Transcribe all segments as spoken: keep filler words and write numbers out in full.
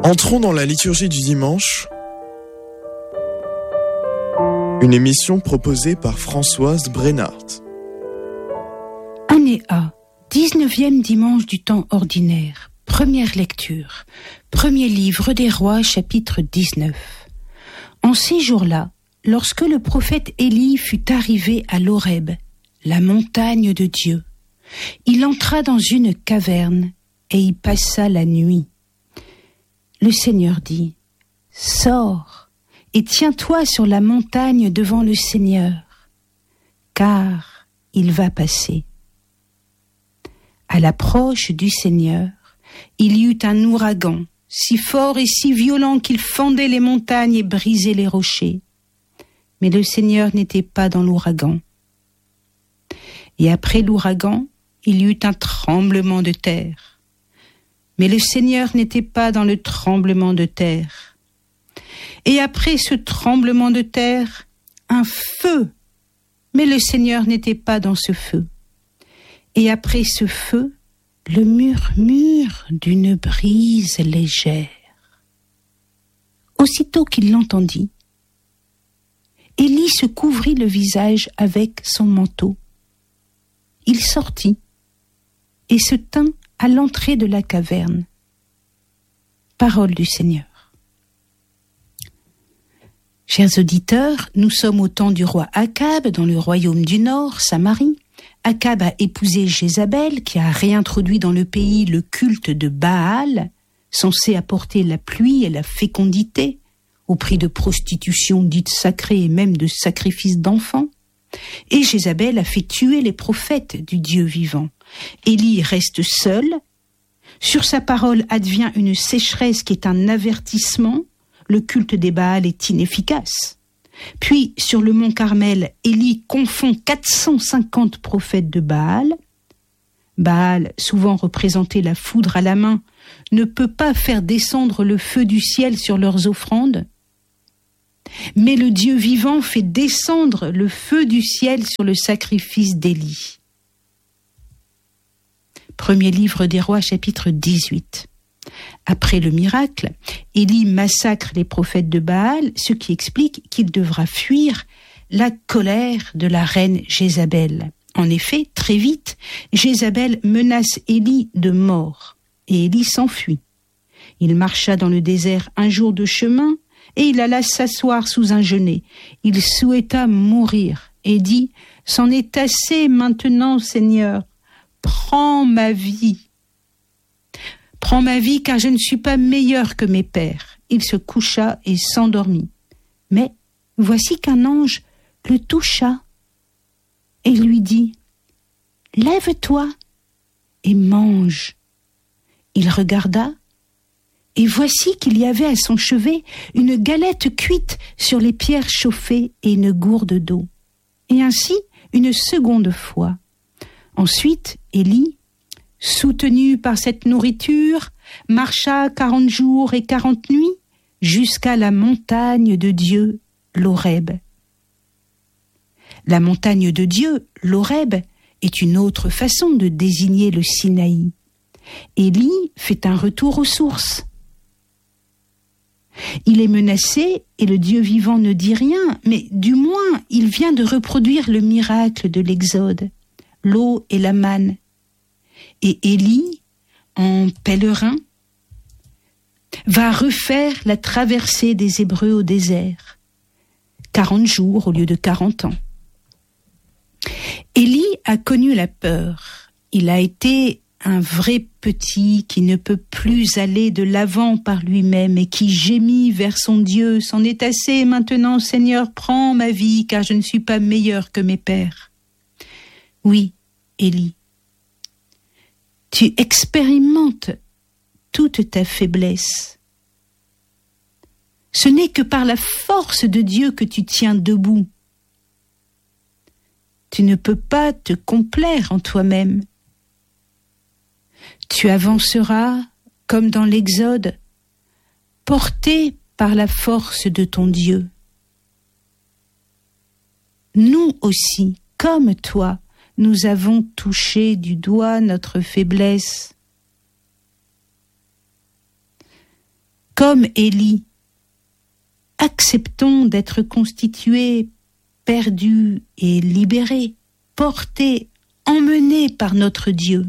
Entrons dans la liturgie du dimanche, une émission proposée par Françoise Brennart. Année A, dix-neuvième dimanche du temps ordinaire, première lecture, premier livre des rois, chapitre dix-neuf. En ces jours-là, lorsque le prophète Élie fut arrivé à l'Horeb, la montagne de Dieu, il entra dans une caverne et y passa la nuit. Le Seigneur dit, « Sors et tiens-toi sur la montagne devant le Seigneur, car il va passer. » À l'approche du Seigneur, il y eut un ouragan, si fort et si violent qu'il fendait les montagnes et brisait les rochers. Mais le Seigneur n'était pas dans l'ouragan. Et après l'ouragan, il y eut un tremblement de terre. Mais le Seigneur n'était pas dans le tremblement de terre. Et après ce tremblement de terre, un feu. Mais le Seigneur n'était pas dans ce feu. Et après ce feu, le murmure d'une brise légère. Aussitôt qu'il l'entendit, Élie se couvrit le visage avec son manteau. Il sortit et se tint à l'entrée de la caverne. Parole du Seigneur. Chers auditeurs, nous sommes au temps du roi Akab dans le royaume du Nord, Samarie. Akab a épousé Jézabel qui a réintroduit dans le pays le culte de Baal, censé apporter la pluie et la fécondité, au prix de prostitution dite sacrée et même de sacrifices d'enfants. Et Jézabel a fait tuer les prophètes du Dieu vivant. Élie reste seul. Sur sa parole advient une sécheresse qui est un avertissement. Le culte des Baals est inefficace. Puis, sur le mont Carmel, Élie confond quatre cent cinquante prophètes de Baal. Baal, souvent représenté la foudre à la main, ne peut pas faire descendre le feu du ciel sur leurs offrandes. Mais le Dieu vivant fait descendre le feu du ciel sur le sacrifice d'Élie. Premier livre des rois, chapitre dix-huit. Après le miracle, Élie massacre les prophètes de Baal, ce qui explique qu'il devra fuir la colère de la reine Jézabel. En effet, très vite, Jézabel menace Élie de mort, et Élie s'enfuit. Il marcha dans le désert un jour de chemin, et il alla s'asseoir sous un genêt. Il souhaita mourir, et dit, « C'en est assez maintenant, Seigneur, prends ma vie. Prends ma vie, car je ne suis pas meilleur que mes pères. » Il se coucha et s'endormit. Mais voici qu'un ange le toucha et lui dit, « Lève-toi et mange. » Il regarda, et voici qu'il y avait à son chevet une galette cuite sur les pierres chauffées et une gourde d'eau. Et ainsi, une seconde fois. Ensuite, Élie, soutenu par cette nourriture, marcha quarante jours et quarante nuits jusqu'à la montagne de Dieu, l'Horeb. La montagne de Dieu, l'Horeb, est une autre façon de désigner le Sinaï. Élie fait un retour aux sources. Il est menacé et le Dieu vivant ne dit rien, mais du moins il vient de reproduire le miracle de l'Exode, l'eau et la manne. Et Élie, en pèlerin, va refaire la traversée des Hébreux au désert, quarante jours au lieu de quarante ans. Élie a connu la peur. Il a été un vrai petit qui ne peut plus aller de l'avant par lui-même et qui gémit vers son Dieu. « C'en est assez maintenant, Seigneur, prends ma vie, car je ne suis pas meilleur que mes pères. » Oui, Élie, tu expérimentes toute ta faiblesse. Ce n'est que par la force de Dieu que tu tiens debout. Tu ne peux pas te complaire en toi-même. Tu avanceras, comme dans l'Exode, porté par la force de ton Dieu. Nous aussi, comme toi, nous avons touché du doigt notre faiblesse. comme Élie, acceptons d'être constitués, perdus et libérés, portés, emmenés par notre Dieu.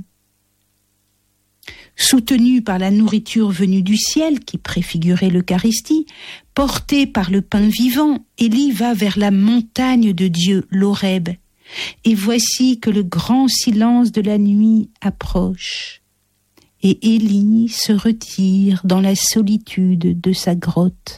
Soutenu par la nourriture venue du ciel, qui préfigurait l'Eucharistie, porté par le pain vivant, Élie va vers la montagne de Dieu, l'Horeb. Et voici que le grand silence de la nuit approche. Et Élie se retire dans la solitude de sa grotte.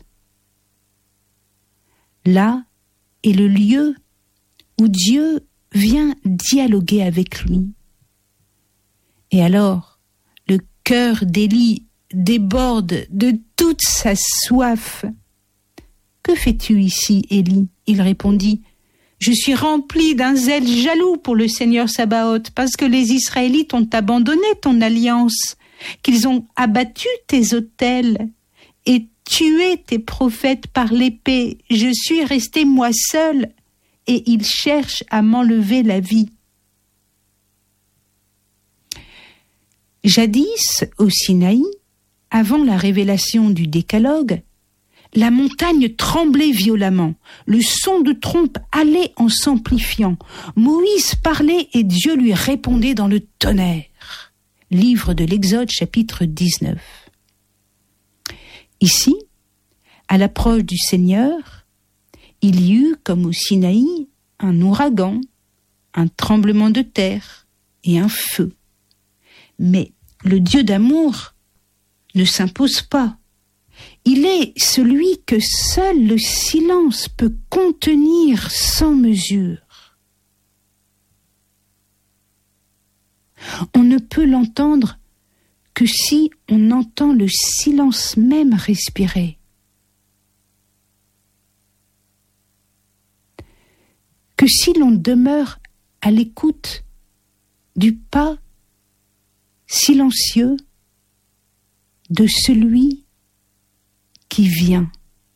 Là est le lieu où Dieu vient dialoguer avec lui. Et alors, le cœur d'Élie déborde de toute sa soif. « Que fais-tu ici, Élie ?» Il répondit, « Je suis rempli d'un zèle jaloux pour le Seigneur Sabaoth, parce que les Israélites ont abandonné ton alliance, qu'ils ont abattu tes autels et tué tes prophètes par l'épée. Je suis resté moi seul, et ils cherchent à m'enlever la vie. » Jadis, au Sinaï, avant la révélation du Décalogue, la montagne tremblait violemment, le son de trompe allait en s'amplifiant. Moïse parlait et Dieu lui répondait dans le tonnerre. Livre de l'Exode, chapitre dix-neuf. Ici, à l'approche du Seigneur, il y eut, comme au Sinaï, un ouragan, un tremblement de terre et un feu. Mais le Dieu d'amour ne s'impose pas. Il est celui que seul le silence peut contenir sans mesure. On ne peut l'entendre que si on entend le silence même respirer. Que si l'on demeure à l'écoute du pas silencieux de celui qui vient.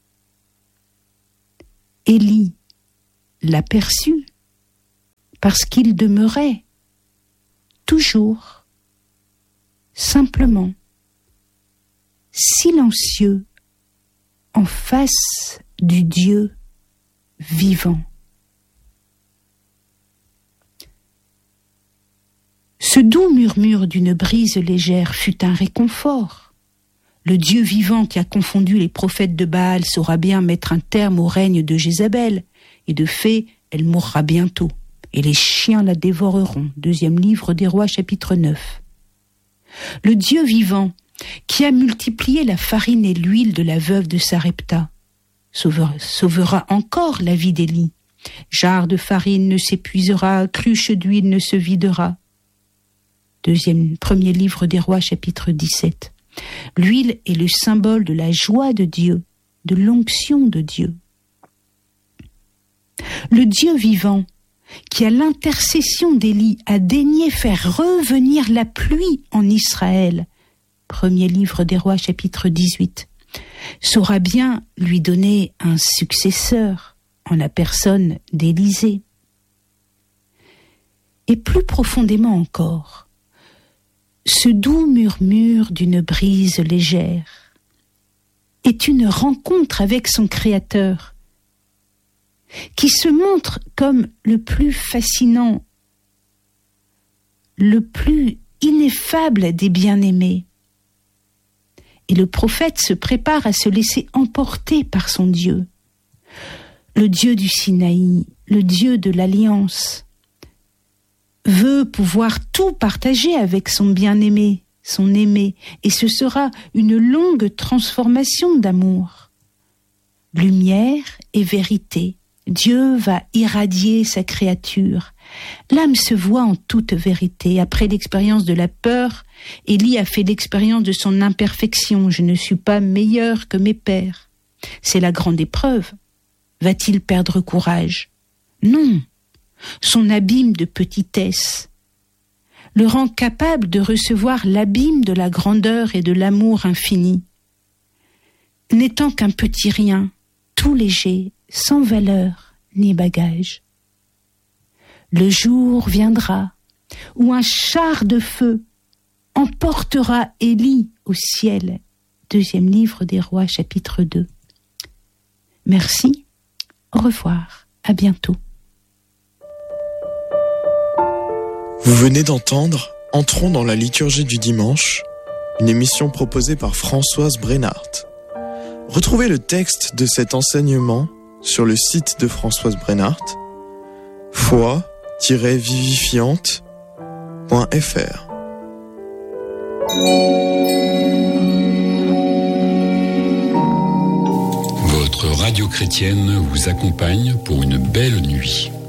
Élie l'aperçut parce qu'il demeurait toujours, simplement, silencieux en face du Dieu vivant. Ce doux murmure d'une brise légère fut un réconfort. Le Dieu vivant qui a confondu les prophètes de Baal saura bien mettre un terme au règne de Jézabel, et de fait, elle mourra bientôt, et les chiens la dévoreront. Deuxième livre des Rois, chapitre neuf. Le Dieu vivant qui a multiplié la farine et l'huile de la veuve de Sarepta sauvera, sauvera encore la vie d'Élie. Jarre de farine ne s'épuisera, cruche d'huile ne se videra. Deuxième, premier livre des Rois, chapitre dix-sept. L'huile est le symbole de la joie de Dieu, de l'onction de Dieu. Le Dieu vivant, qui à l'intercession d'Élie a daigné faire revenir la pluie en Israël, premier livre des Rois, chapitre dix-huit, saura bien lui donner un successeur en la personne d'Élisée. Et plus profondément encore, ce doux murmure d'une brise légère est une rencontre avec son Créateur, qui se montre comme le plus fascinant, le plus ineffable des bien-aimés. Et le prophète se prépare à se laisser emporter par son Dieu, le Dieu du Sinaï, le Dieu de l'Alliance, veut pouvoir tout partager avec son bien-aimé, son aimé, et ce sera une longue transformation d'amour. Lumière et vérité, Dieu va irradier sa créature. L'âme se voit en toute vérité. Après l'expérience de la peur, Élie a fait l'expérience de son imperfection. Je ne suis pas meilleur que mes pères. C'est la grande épreuve. Va-t-il perdre courage? Non. Son abîme de petitesse le rend capable de recevoir l'abîme de la grandeur et de l'amour infini. N'étant qu'un petit rien, tout léger, sans valeur ni bagage. Le jour viendra où un char de feu emportera Élie au ciel, deuxième livre des Rois, chapitre deux. Merci, au revoir, à bientôt. Vous venez d'entendre Entrons dans la liturgie du dimanche, une émission proposée par Françoise Brennart. Retrouvez le texte de cet enseignement sur le site de Françoise Brennart, foi tiret vivifiante point f r. Votre radio chrétienne vous accompagne pour une belle nuit.